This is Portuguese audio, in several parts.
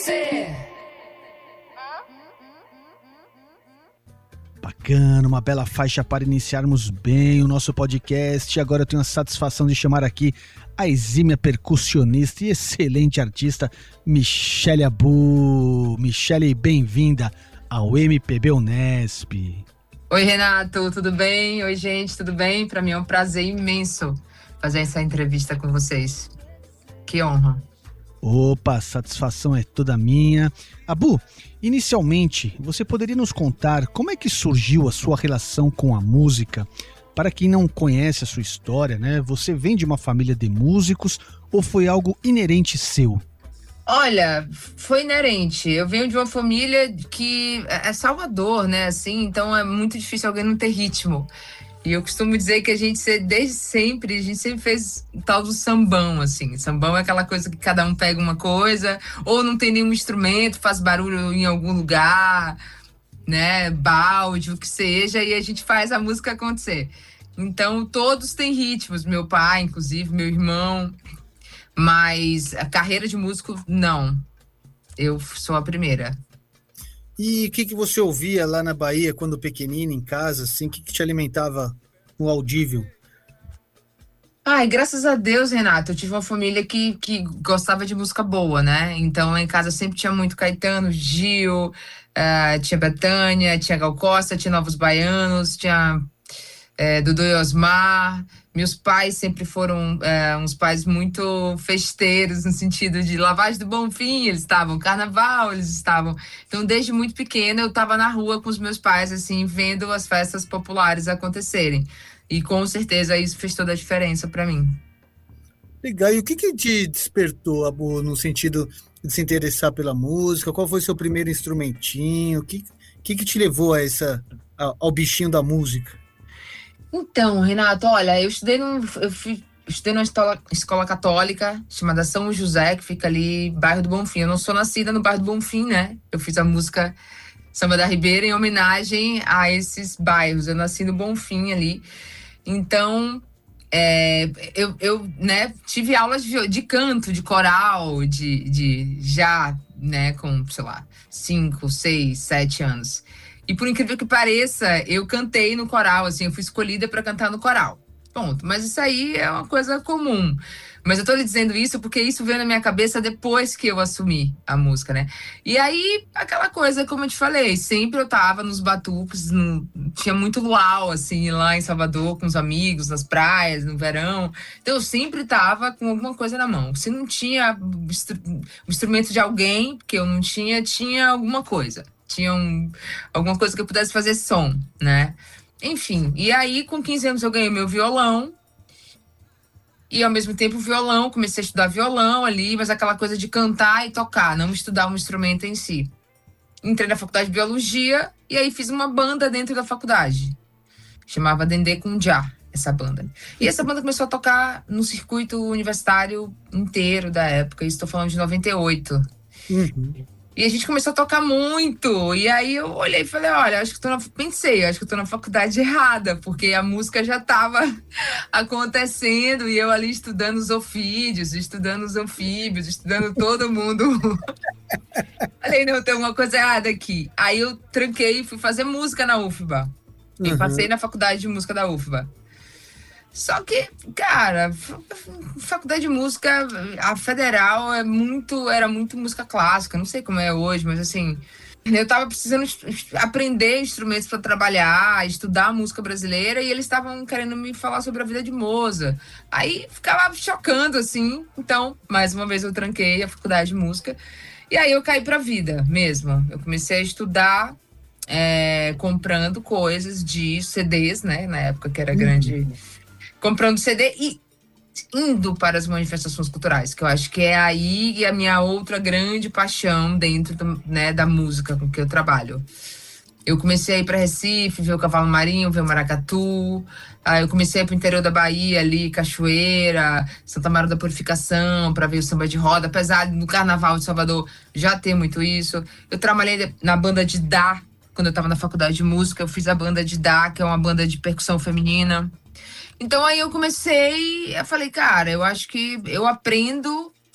Bacana, uma bela faixa para iniciarmos bem o nosso podcast. Agora eu tenho a satisfação de chamar aqui a exímia percussionista e excelente artista Michele Abu. Michele, bem-vinda ao MPB Unesp. Oi, Renato, tudo bem? Oi, gente, tudo bem? Para mim é um prazer imenso fazer essa entrevista com vocês. Que honra. Opa, a satisfação é toda minha. Abu, inicialmente, você poderia nos contar como é que surgiu a sua relação com a música? Para quem não conhece a sua história, né? Você vem de uma família de músicos ou foi algo inerente seu? Olha, foi inerente. Eu venho de uma família que é Salvador, né? Assim, então é muito difícil alguém não ter ritmo. E eu costumo dizer que a gente sempre fez o tal do sambão, assim. Sambão é aquela coisa que cada um pega uma coisa, ou não tem nenhum instrumento, faz barulho em algum lugar, né? Balde, o que seja, e a gente faz a música acontecer. Então, todos têm ritmos. Meu pai, inclusive, meu irmão. Mas a carreira de músico, não. Eu sou a primeira. E o que você ouvia lá na Bahia, quando pequenina, em casa, assim? O que te alimentava no audível? Ai, graças a Deus, Renato, eu tive uma família que gostava de música boa, né? Então, lá em casa sempre tinha muito Caetano, Gil, tinha Bethânia, tinha Gal Costa, tinha Novos Baianos, tinha Dudu e Osmar. Meus pais sempre foram uns pais muito festeiros, no sentido de Lavagem do Bonfim, eles estavam, Carnaval, eles estavam. Então, desde muito pequena, eu estava na rua com os meus pais, assim, vendo as festas populares acontecerem. E, com certeza, isso fez toda a diferença para mim. Legal. E o que te despertou, Abu, no sentido de se interessar pela música? Qual foi o seu primeiro instrumentinho? O que te levou ao bichinho da música? Então, Renato, olha, eu estudei numa escola católica chamada São José, que fica ali, bairro do Bonfim. Eu não sou nascida no bairro do Bonfim, né? Eu fiz a música Samba da Ribeira em homenagem a esses bairros. Eu nasci no Bonfim ali. Então, eu né, tive aulas de canto, de coral, já, né, com, sei lá, 5, 6, 7 anos. E por incrível que pareça, eu cantei no coral, assim, eu fui escolhida para cantar no coral. Ponto. Mas isso aí é uma coisa comum. Mas eu tô lhe dizendo isso porque isso veio na minha cabeça depois que eu assumi a música, né? E aí, aquela coisa, como eu te falei, sempre eu tava nos batuques, tinha muito luau, assim, lá em Salvador, com os amigos, nas praias, no verão. Então eu sempre tava com alguma coisa na mão. Se não tinha o instrumento de alguém, porque eu não tinha, tinha alguma coisa. Tinha alguma coisa que eu pudesse fazer som, né? Enfim, e aí com 15 anos eu ganhei meu violão. E ao mesmo tempo violão, comecei a estudar violão ali, mas aquela coisa de cantar e tocar, não estudar um instrumento em si. Entrei na faculdade de biologia e aí fiz uma banda dentro da faculdade. Chamava Dendê com Já, essa banda. E essa banda começou a tocar no circuito universitário inteiro da época, estou falando de 98. Uhum. E a gente começou a tocar muito. E aí eu olhei e falei, olha, acho que eu tô na faculdade errada, porque a música já estava acontecendo e eu ali estudando os ofídeos, estudando os anfíbios, estudando todo mundo. Falei, não, tem uma coisa errada aqui. Aí eu tranquei e fui fazer música na UFBA. E passei na faculdade de música da UFBA. Só que, cara, faculdade de música, a federal era muito música clássica, não sei como é hoje, mas assim, eu tava precisando aprender instrumentos para trabalhar, estudar música brasileira, e eles estavam querendo me falar sobre a vida de Mozart. Aí ficava chocando, assim. Então, mais uma vez eu tranquei a faculdade de música, e aí eu caí pra vida mesmo. Eu comecei a estudar, comprando coisas de CDs, né, na época que era grande... Comprando CD e indo para as manifestações culturais, que eu acho que é aí a minha outra grande paixão dentro da música com que eu trabalho. Eu comecei a ir para Recife, ver o Cavalo Marinho, ver o Maracatu. Eu comecei a ir para o interior da Bahia, ali, Cachoeira, Santa Maria da Purificação, para ver o samba de roda. Apesar do Carnaval de Salvador já ter muito isso. Eu trabalhei na banda de Dá, quando eu estava na faculdade de música. Eu fiz a banda de Dá, que é uma banda de percussão feminina. Então aí eu falei, cara, eu acho que eu aprendo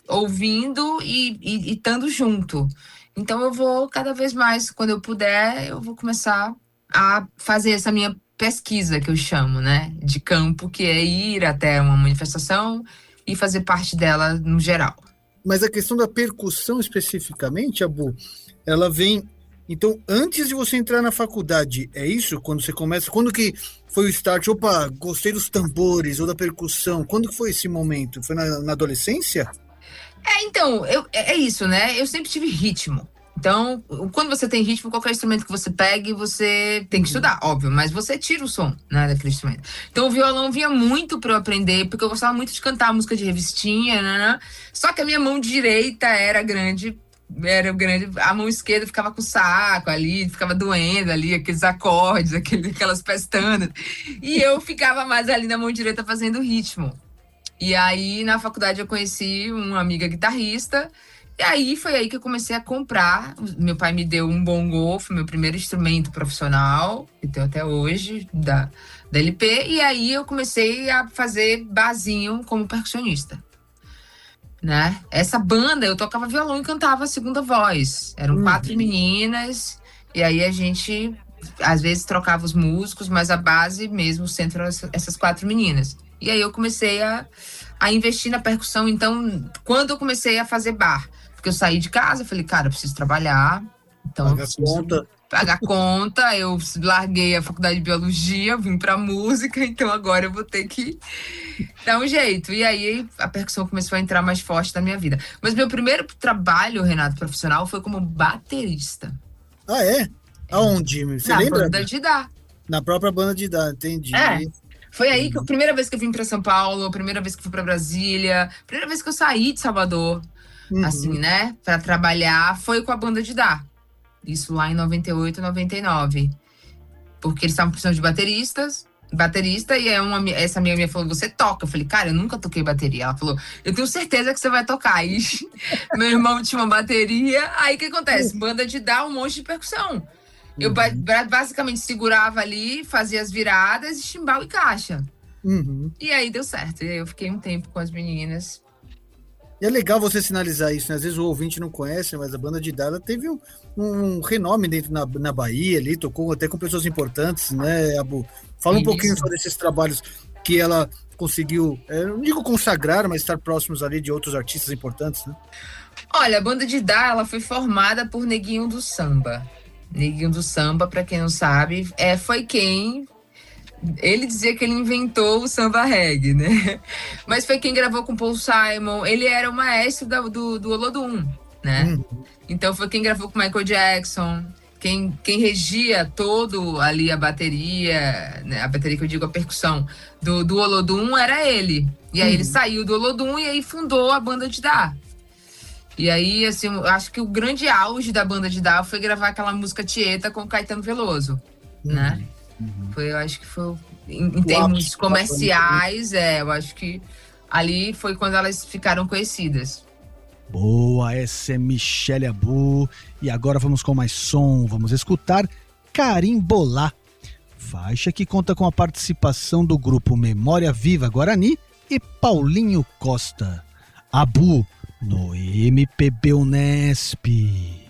ouvindo e estando junto. Então eu vou cada vez mais, quando eu puder, eu vou começar a fazer essa minha pesquisa, que eu chamo, né, de campo, que é ir até uma manifestação e fazer parte dela no geral. Mas a questão da percussão especificamente, Abu, ela vem... Então, antes de você entrar na faculdade, é isso? Quando você começa... Quando que foi o start? Opa, gostei dos tambores ou da percussão. Quando que foi esse momento? Foi na adolescência? Então, é isso, né? Eu sempre tive ritmo. Então, quando você tem ritmo, qualquer instrumento que você pegue, você tem que estudar, óbvio, mas você tira o som, né, daquele instrumento. Então, o violão vinha muito para eu aprender, porque eu gostava muito de cantar música de revistinha, né? Só que a minha mão direita era grande, a mão esquerda ficava com o saco ali, ficava doendo ali, aqueles acordes, aquelas pestanas. E eu ficava mais ali na mão direita fazendo ritmo. E aí, na faculdade, eu conheci uma amiga guitarrista. E aí, foi aí que eu comecei a comprar. Meu pai me deu um bongô, foi meu primeiro instrumento profissional, que tenho até hoje, da LP. E aí, eu comecei a fazer barzinho como percussionista, né? Essa banda, eu tocava violão e cantava a segunda voz. Eram 4 meninas. E aí, a gente, às vezes, trocava os músicos, mas a base mesmo, o centro, eram essas 4 meninas. E aí, eu comecei a investir na percussão. Então, quando eu comecei a fazer bar, porque eu saí de casa, eu falei, cara, eu preciso trabalhar. Então, eu preciso pagar conta. Eu larguei a faculdade de biologia, vim pra música, então agora eu vou ter que dar um jeito. E aí, a percussão começou a entrar mais forte na minha vida. Mas meu primeiro trabalho, Renato, profissional, foi como baterista. Ah, é? Aonde? Você lembra? Na banda de Dá. Na própria banda de Dá, entendi. Foi aí que a primeira vez que eu vim para São Paulo, a primeira vez que eu fui para Brasília, a primeira vez que eu saí de Salvador, assim, né, para trabalhar, foi com a banda de Dá. Isso lá em 98, 99. Porque eles estavam precisando de baterista, e essa amiga minha falou, você toca? Eu falei, cara, eu nunca toquei bateria. Ela falou, eu tenho certeza que você vai tocar. E meu irmão tinha uma bateria, aí o que acontece? Banda de Dá, um monte de percussão. Eu basicamente segurava ali, fazia as viradas, chimbal e caixa. E aí deu certo. E aí eu fiquei um tempo com as meninas. E é legal você sinalizar isso, né? Às vezes o ouvinte não conhece, mas a banda de Dá, ela teve um renome dentro na Bahia ali, tocou até com pessoas importantes, né, Abu? Fala um pouquinho sobre esses trabalhos que ela conseguiu, não digo consagrar, mas estar próximos ali de outros artistas importantes, né? Olha, a banda de Dá, ela foi formada por Neguinho do Samba. Neguinho do Samba, para quem não sabe, foi quem... Ele dizia que ele inventou o samba reggae, né? Mas foi quem gravou com Paul Simon. Ele era o maestro do Olodum, né? Então foi quem gravou com Michael Jackson. Quem regia todo ali a bateria, né? A bateria que eu digo, a percussão do Olodum era ele. E aí ele saiu do Olodum e aí fundou a banda de Dá. E aí, assim, eu acho que o grande auge da banda de Dá foi gravar aquela música Tieta com Caetano Veloso, né? Eu acho que foi, em termos comerciais, eu acho que ali foi quando elas ficaram conhecidas. Boa, essa é Michelle Abu. E agora vamos com mais som, vamos escutar Carimbolá, faixa que conta com a participação do grupo Memória Viva Guarani e Paulinho Costa. Abu, no MPB Unesp.